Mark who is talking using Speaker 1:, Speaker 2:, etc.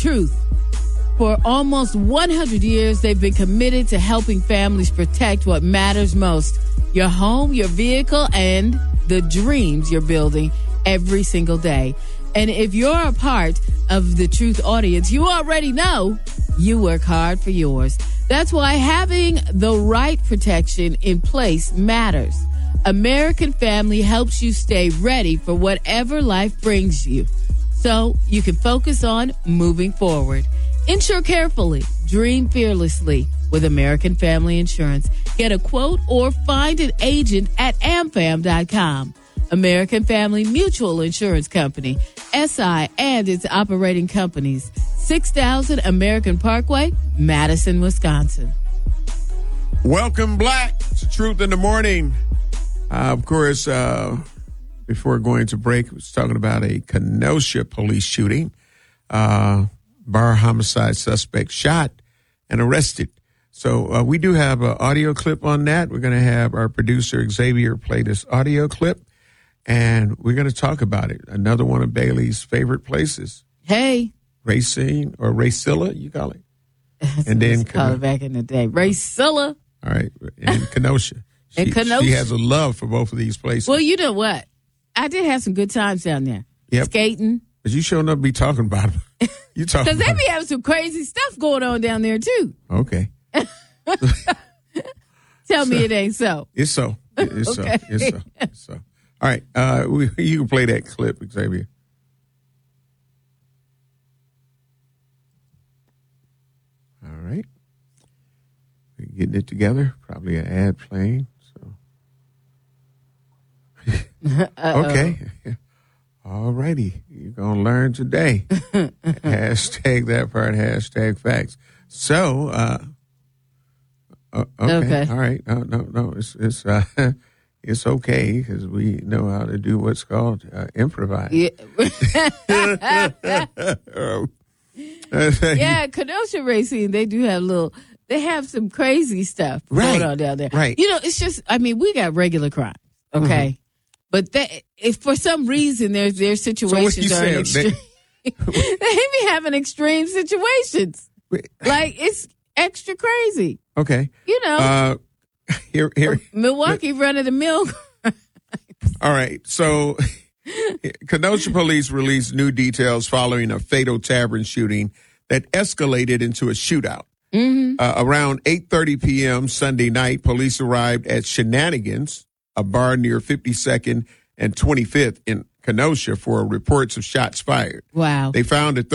Speaker 1: Truth. For almost 100 years, they've been committed to helping families protect what matters most: your home, your vehicle, and the dreams you're building every single day. And if you're a part of the Truth audience, you already know you work hard for yours. That's why having the right protection in place matters. American Family helps you stay ready for whatever life brings you, so you can focus on moving forward. Insure carefully, dream fearlessly with American Family Insurance. Get a quote or find an agent at amfam.com. American Family Mutual Insurance Company, SI, and its operating companies. 6000 American Parkway, Madison, Wisconsin.
Speaker 2: Welcome, Black, to Truth in the Morning. Of course, before going to break, I was talking about a Kenosha police shooting. Bar homicide suspect shot and arrested. So we do have an audio clip on that. We're going to have our producer Xavier play this audio clip, and we're going to talk about it. Another one of Bailey's favorite places.
Speaker 1: Hey.
Speaker 2: Racine or Racilla, you call it.
Speaker 1: And then call it back in the day. Racilla.
Speaker 2: All right. In Kenosha.
Speaker 1: In Kenosha.
Speaker 2: She has a love for both of these places.
Speaker 1: Well, you know what? I did have some good times down there.
Speaker 2: Yep.
Speaker 1: Skating.
Speaker 2: But you sure enough be talking about them. You talking
Speaker 1: because they be having some crazy stuff going on down there too.
Speaker 2: Okay.
Speaker 1: Tell me it ain't so.
Speaker 2: It's so. It's
Speaker 1: Okay.
Speaker 2: so. It's so. It's so. All right. You can play that clip, Xavier. All right. We're getting it together. Probably an ad playing. So. Okay. All righty. You're going to learn today. Hashtag that part, hashtag facts. So, okay. All right. No. It's okay because we know how to do what's called improvise.
Speaker 1: Yeah. Yeah, Kenosha Racing, they do have they have some crazy stuff going on down there.
Speaker 2: Right.
Speaker 1: You know, it's just, we got regular crime, okay? Mm-hmm. But if for some reason their situations are extreme, they be having extreme situations. Like, it's extra crazy.
Speaker 2: Okay.
Speaker 1: You know.
Speaker 2: Here.
Speaker 1: Milwaukee running the mill.
Speaker 2: All right. So, Kenosha police released new details following a fatal tavern shooting that escalated into a shootout. Mm-hmm. Around 8:30 p.m. Sunday night, police arrived at Shenanigans, a bar near 52nd and 25th in Kenosha, for reports of shots fired.
Speaker 1: Wow.
Speaker 2: They found a